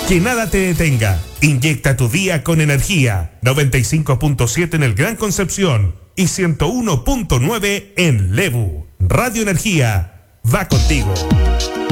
Que nada te detenga. Inyecta tu día con energía. 95.7 en el Gran Concepción y 101.9 en Lebu. Radio Energía va contigo.